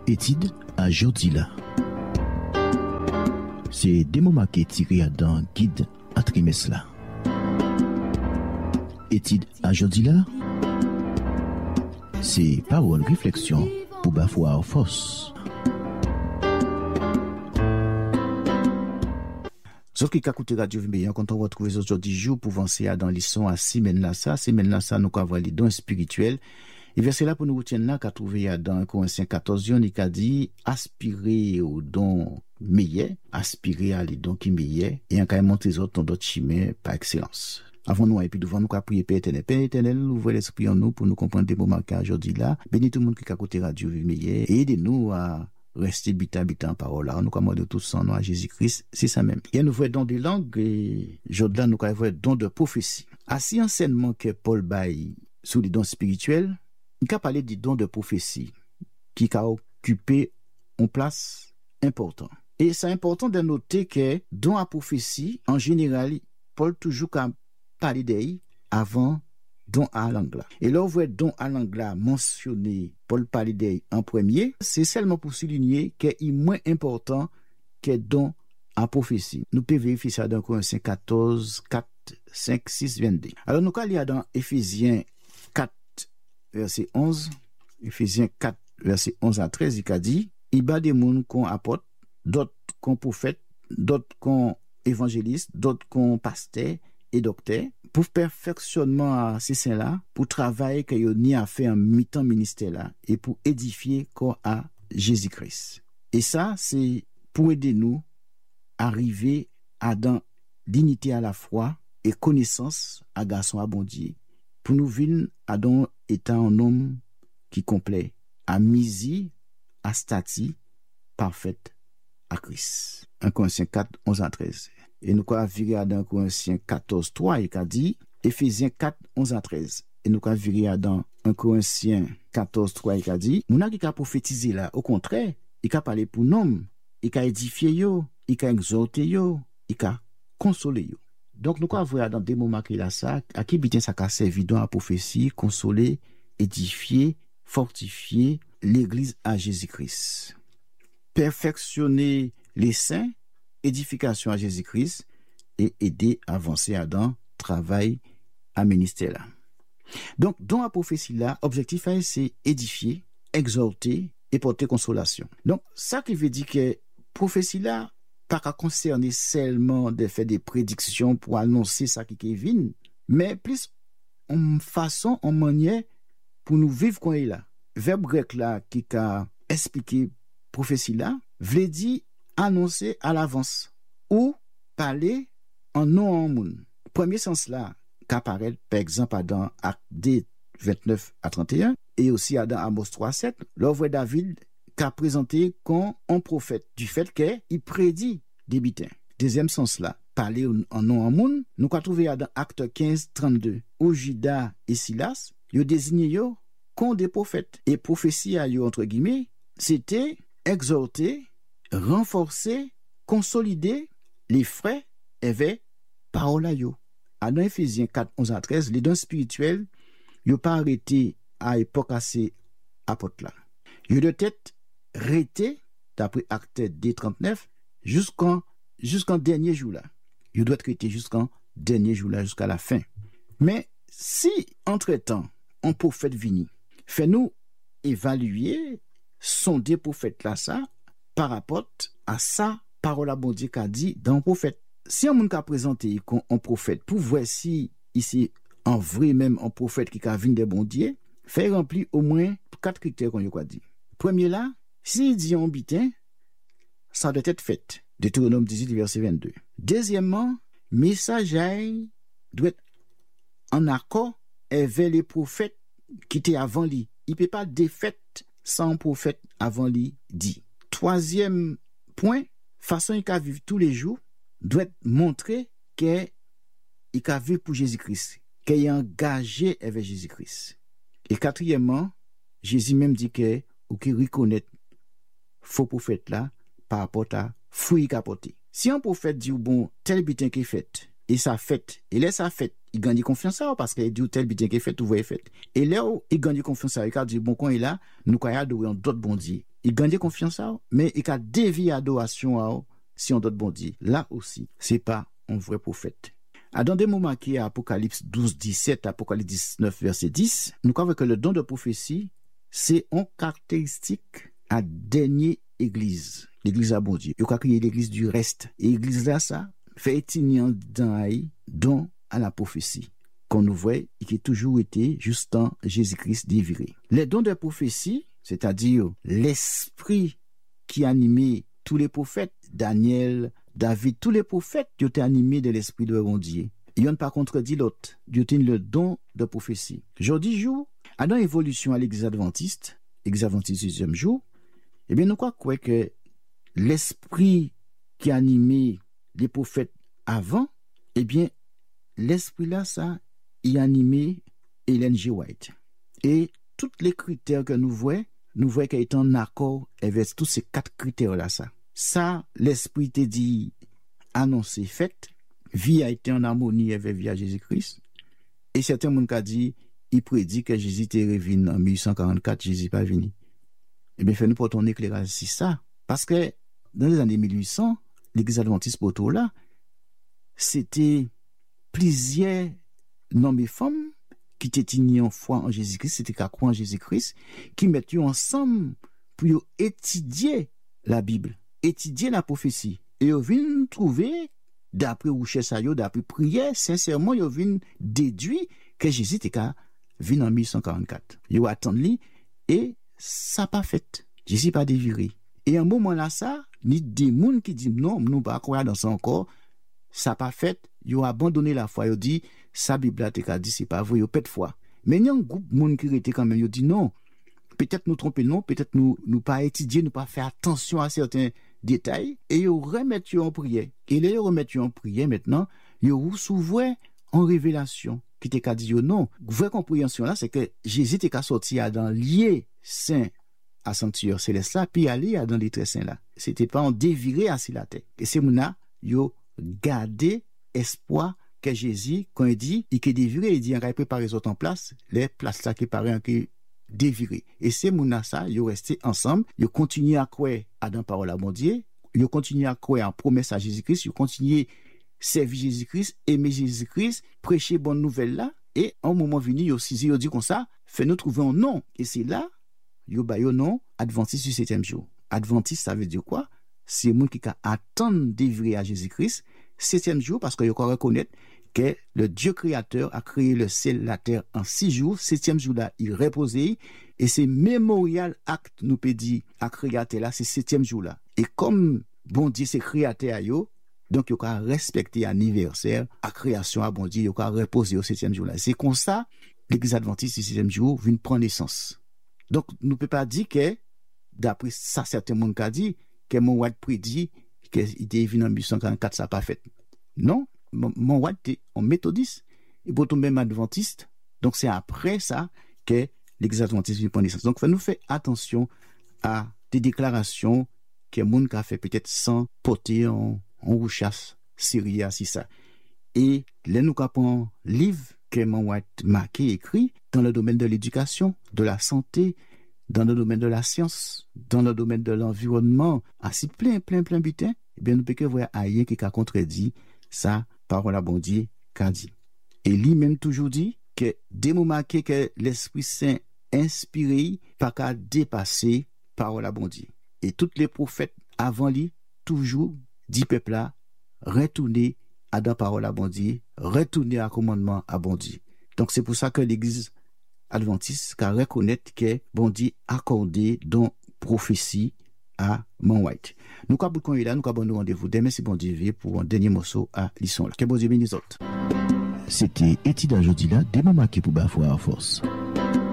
Étude à Jodila. C'est des moments qui tirés dans guide à trimestre là. Étude à Jodila. C'est parole réflexion pour bafouer force. Sauf que quand Radio Vimbeyan, quand on retrouve aujourd'hui jour pour avancer dans l'histoire à semaine là ça nous avons les dons spirituels. Et verset là pour nous retenir là qu'a trouvé dans Corinthiens 14, il a dit aspirer aux dons meilleurs, aspirer à les dons qui meilleurs et en carrément les autres d'autres chimères par excellence. Avant nous et puis devant nous qu'a prier Père éternel, ouvrez l'esprit en nous pour nous comprendre des moments qu'aujourd'hui là. Bénis tout le monde qui a écouté Radio Vimbeyan et aidez-nous à rester habitant en parole là. Nous commandons tous son nom à Jésus-Christ, c'est ça même. Il y a nous voyons don de langue et aujourd'hui nous voyons don de prophétie. Assez enseignement que Paul baille sous les dons spirituels, il a parlé des dons de prophétie qui a occupé une place importante. Et c'est important de noter que don à prophétie, en général, Paul toujours a parlé d'eux avant don à langue. Et là, on voit don à langue mentionné, Paul parlait d'eux en premier, c'est seulement pour souligner qu'il est moins important que don à prophétie. Nous pouvons vérifier ça dans Corinthiens 14, 4, 5, 6, 22. Alors, nous allons lire dans Éphésiens 4, verset 11, Éphésiens 4, verset 11 à 13, il a dit, il y a des gens qu'on apporte, d'autres qu'on prophète, d'autres qu'on évangéliste, d'autres qu'on pasteur et docteur, pour perfectionnement à ces saints-là, pour travailler qu'il y a ni à faire en mi-temps ministère là, et pour édifier corps à Jésus-Christ. Et ça, c'est pour aider nous à arriver à dans l'unité à la foi et connaissance à garçon abondier. Pour nous venir à don étant un homme qui complet, à misi, à stati, parfaite à Christ. 1 Corinthiens 4, 11 à 13. Et nous avons viré à dans Corinthiens 14, 3, il a dit, Éphésiens 4, 11 à 13. Et nous avons viré à dans 1 Corinthiens 14, 3, il a dit, mon qui a prophétisé là, au contraire, il a parlé pour nous, il a édifié yo, il a exhorté yo, il a consolé yo. Donc, nous avons voir dans des moments qu'il a ça, à qui bien ça a servi dans la prophétie, consoler, édifier, fortifier l'église à Jésus-Christ. Perfectionner les saints, édification à Jésus-Christ et aider à avancer à dans travail à ministère là. Donc, dans la prophétie là, objectif c'est édifier, exhorter et porter consolation. Donc, ça qui veut dire que prophétie là, pas qu'à concerner seulement de faire des prédictions pour annoncer ça qui vient, mais plus en façon, en manière pour nous vivre quand il est là. Verbe grec là qui a expliqué prophétie là, veut dire annoncer à l'avance ou parler en nom en monde. Premier sens là qu'apparaît par exemple dans Acte 2, 29 à 31 et aussi dans Amos 3, 7, là voit David qu'a présenté comme un prophète du fait qu'il prédit des bitins. Deuxième sens là, parler en nom en monde, nous avons trouvé dans Acte 15, 32, où Judas et Silas, ils désigné yo comme des prophètes. Et prophétie à yo entre guillemets, c'était exhorter, renforcer, consolider les frères avec parole à yo. Dans Éphésiens 4, 11 à 13, les dons spirituels, yo pas arrêté à époque assez apôtre là. Yo de tête arrêté d'après Acte 2, 39 jusqu'en dernier jour là. Il doit être arrêté jusqu'en dernier jour là, jusqu'à la fin. Mais si entre-temps un prophète vini, fait-nous évaluer sonder prophète là ça par rapport à sa parole à bon Dieu qu'a dit dans le prophète. Si un monde qu'a présenté comme un prophète pour voir si ici en vrai même un prophète qui a venu de bon Dieu, fait remplir au moins 4 critères qu'on y a dit. Premier là, s'il dit un bitin, ça doit être fait. Deutéronome 18, verset 22. Deuxièmement, message doit être en accord avec les prophètes qui étaient avant lui. Il ne peut pas défaite sans prophète avant lui dit. Troisième point, façon qu'il vivre tous les jours, doit montrer qu'il a vécu pour Jésus-Christ, qu'il est engagé avec Jésus-Christ. Et quatrièmement, Jésus même dit que ou qui reconnaît faux prophète là par rapport à fruit qu'a porté. Si un prophète dit bon tel bitin qui est fait et ça fait et laisse ça fait, il gagne confiance à parce qu'il dit tel bitin qui est fait ou voyez fait. Et là il gagne confiance à il dit bon quand il là nous croyons adorer d'autres bon Dieu il gagne confiance à, mais il a dévié adoration à si on d'autres bon Dieu. Là aussi, c'est pas un vrai prophète. Dans des moments qui est Apocalypse 12, 17, Apocalypse 19, verset 10, nous croyons que le don de prophétie, c'est une caractéristique à dernière église. L'église à bon Dieu. Il a créé l'église du reste. Et l'église là, ça, fait étigner dans don à la prophétie. Qu'on nous voit, et qui a toujours été juste en Jésus-Christ déviré. Les dons de prophétie, c'est-à-dire l'esprit qui animait tous les prophètes, Daniel, David, tous les prophètes qui étaient animés de l'esprit de bon Dieu. Ils n'ont pas contredit l'autre. Ils ont le don de prophétie. Aujourd'hui, jour, à dans l'évolution à l'église adventiste 6e jour, eh bien, nous croyons que l'esprit qui animait les prophètes avant, eh bien, l'esprit là, ça, il animait Ellen G. White. Et tous les critères que nous voyons qu'elle est en accord avec tous ces 4 critères-là, ça. Ça, l'esprit te dit, annoncé, fait, vie a été en harmonie avec vie à Jésus-Christ. Et certains monde qui dit, il prédit que Jésus était revenu en 1844, Jésus n'est pas venu. Eh bien, fais-nous pour ton éclairage sur ça. Parce que dans les années 1800, l'église adventiste pour là, c'était plusieurs hommes et femmes qui étaient en foi en Jésus-Christ, c'était qu'à croire en Jésus-Christ, qui mettent ensemble pour étudier la Bible, étudier la prophétie. Et ils viennent trouver, d'après recherche, d'après prière, sincèrement, ils viennent déduire que Jésus était venu en 1844. Ils attendent et ça n'a pas fait. Jésus n'a pas déviré. Et à un moment là, ça, ni des gens qui disent non, nous ne pas croire dans ça encore, ça n'a pas fait. Ils ont abandonné la foi. Ils ont dit, sa Bible a dit, c'est pas vrai, ils ont pas de foi. Mais il y a un groupe de gens qui étaient quand même, ils ont dit non, peut-être nous tromper, non, peut-être nous pas étudier, nous pas faire attention à certains détails, et ils remettent en prière. Et les remettent en prière maintenant, ils recevraient en révélation, qui était qu'à dire non. Vraie compréhension là, c'est que Jésus était qu'à sortir dans lié saint à sanctuaire céleste là, puis aller dans les très saints là. C'était pas en déviré à la tête. Et c'est mouna, yo garder espoir que Jésus, quand il dit, il est déviré, il dit, il a préparé les autres en place, les places là qui paraissent qui déviré. Et c'est mouna ça, ils resté ensemble, ils continuent à croire à dans parole à mon Dieu, ils continuent à croire en promesse à Jésus-Christ, ils continuent servir Jésus-Christ, aimer Jésus-Christ, prêcher bonne nouvelle là, et en moment venu, ils aussi ils dit comme ça, fait-nous trouver un nom. Et c'est là, ils ba yo nom Adventiste du 7e jour. Adventiste, ça veut dire quoi? C'est monde qui attend dévirer à Jésus-Christ 7e jour, parce qu'il faut reconnaître que le Dieu créateur a créé le ciel et la terre en 6 jours. 7e jour là, il reposait. Et c'est mémorial acte, nous peut dire, à créateur là, c'est 7e jour là. Et comme bon Dieu, c'est créateur à yo, donc il faut respecter l'anniversaire, à création à bon Dieu, il faut reposer au 7e jour là. C'est comme ça, l'église adventiste du 7e jour vient prendre naissance. Donc, nous ne pouvons pas dire que, d'après ça, certains monde qui dit, que mon White prédit qu'il était venu en 1844, ça n'a pas fait. Non, mon White était en méthodiste, et pour même adventiste. Donc, c'est après ça que l'église adventiste vient prendre naissance. Donc, nous faire attention à des déclarations que monde qui a fait peut-être sans porter en rechasse sérieux si ça. Et là, nous avons un livre que mon White marqué, écrit dans le domaine de l'éducation, de la santé, dans le domaine de la science, dans le domaine de l'environnement, ainsi plein butin, eh bien, nous ne pouvons que voir rien qui a contredit sa parole à bon Dieu qu'a dit. Et lui-même toujours dit que des moments que l'Esprit Saint inspiré, pas qu'à dépasser parole à bon Dieu. Et tous les prophètes avant lui, toujours dit peuple là, retournez à la parole à bon Dieu, retourner à commandement à bon Dieu. Donc c'est pour ça que l'église adventiste a reconnaître que bon Dieu accordé dans prophétie à mon White. Nous avons là, nous avons rendez-vous demain si bon Dieu veut pour un dernier morceau à l'isson. Que bon Dieu bénisse autres. C'était Étude aujourd'hui là, des moments qui pour bafoua en force.